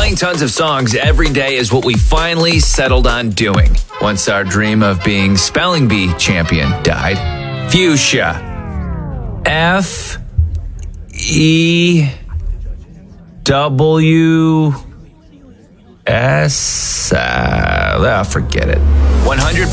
Playing tons of songs every day is what we finally settled on doing once our dream of being Spelling Bee champion died. Fuchsia. FEWS. Forget it. 100